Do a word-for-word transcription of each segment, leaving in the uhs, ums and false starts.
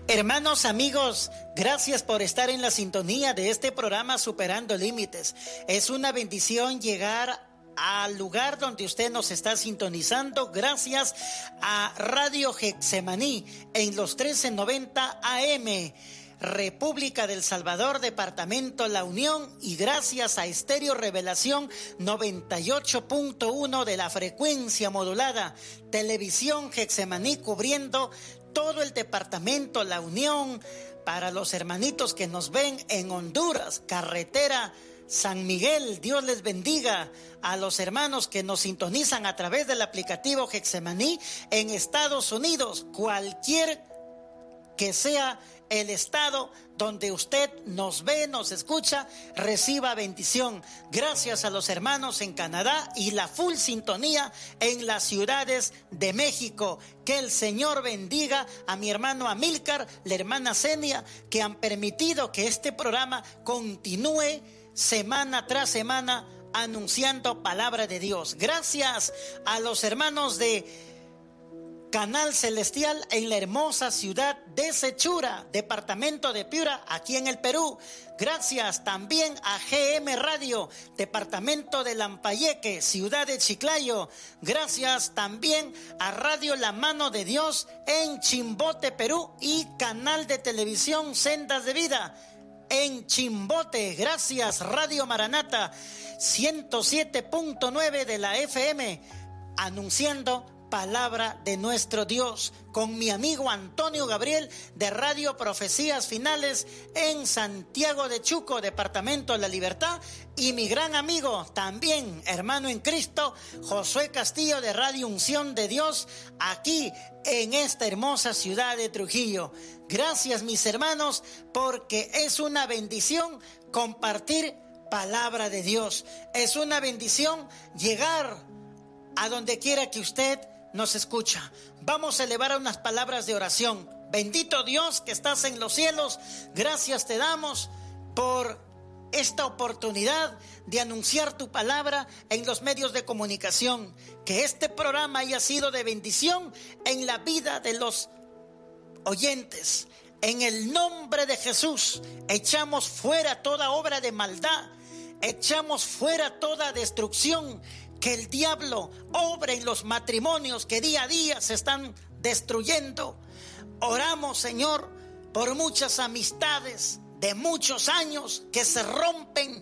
Hermanos, amigos, gracias por estar en la sintonía de este programa Superando Límites. Es una bendición llegar al lugar donde usted nos está sintonizando, gracias a Radio Getsemaní en los trece noventa A M, República del Salvador, Departamento La Unión, y gracias a Estéreo Revelación noventa y ocho punto uno de la frecuencia modulada, Televisión Getsemaní cubriendo todo el departamento La Unión. Para los hermanitos que nos ven en Honduras, carretera San Miguel, Dios les bendiga. A los hermanos que nos sintonizan a través del aplicativo Getsemaní en Estados Unidos, cualquier que sea el estado donde usted nos ve, nos escucha, reciba bendición. Gracias a los hermanos en Canadá y la full sintonía en las ciudades de México. Que el Señor bendiga a mi hermano Amílcar, la hermana Zenia, que han permitido que este programa continúe semana tras semana anunciando palabra de Dios. Gracias a los hermanos de Canal Celestial en la hermosa ciudad de Sechura, departamento de Piura, aquí en el Perú. Gracias también a G M Radio, departamento de Lambayeque, ciudad de Chiclayo. Gracias también a Radio La Mano de Dios en Chimbote, Perú, y canal de televisión Sendas de Vida en Chimbote. Gracias Radio Maranata ciento siete punto nueve de la F M, anunciando palabra de nuestro Dios, con mi amigo Antonio Gabriel de Radio Profecías Finales en Santiago de Chuco, departamento de La Libertad, y mi gran amigo también, hermano en Cristo, Josué Castillo de Radio Unción de Dios, aquí en esta hermosa ciudad de Trujillo. Gracias, mis hermanos, porque es una bendición compartir palabra de Dios. Es una bendición llegar a donde quiera que usted nos escucha. Vamos a elevar unas palabras de oración. Bendito Dios que estás en los cielos, gracias te damos por esta oportunidad de anunciar tu palabra en los medios de comunicación. Que este programa haya sido de bendición en la vida de los oyentes. En el nombre de Jesús, echamos fuera toda obra de maldad, echamos fuera toda destrucción. Que el diablo obre en los matrimonios que día a día se están destruyendo. Oramos, Señor, por muchas amistades de muchos años que se rompen,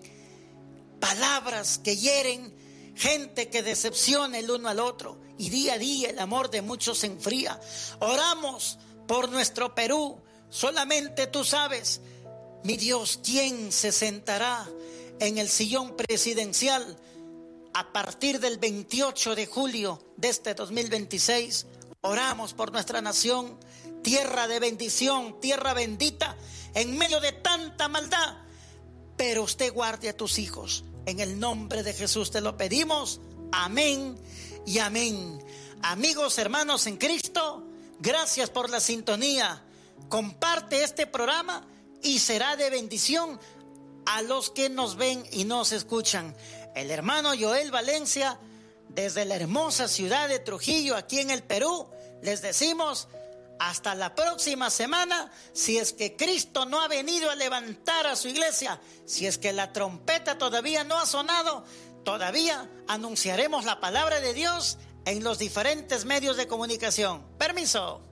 palabras que hieren, gente que decepciona el uno al otro, y día a día el amor de muchos se enfría. Oramos por nuestro Perú. Solamente tú sabes, mi Dios, quién se sentará en el sillón presidencial a partir del veintiocho de julio de este dos mil veintiséis. Oramos por nuestra nación, tierra de bendición, tierra bendita, en medio de tanta maldad. Pero usted guarde a tus hijos. En el nombre de Jesús te lo pedimos. Amén y amén. Amigos, hermanos en Cristo, gracias por la sintonía. Comparte este programa y será de bendición a los que nos ven y nos escuchan. El hermano Joel Valencia, desde la hermosa ciudad de Trujillo, aquí en el Perú, les decimos hasta la próxima semana, si es que Cristo no ha venido a levantar a su iglesia, si es que la trompeta todavía no ha sonado, todavía anunciaremos la palabra de Dios en los diferentes medios de comunicación. Permiso.